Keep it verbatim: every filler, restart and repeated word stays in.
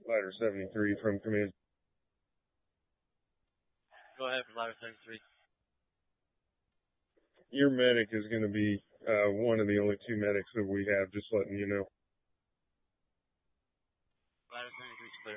Ladder seventy-three from Command. Go ahead for ladder seventy-three. Your medic is going to be uh, one of the only two medics that we have, just letting you know. Ladder seventy-three is clear.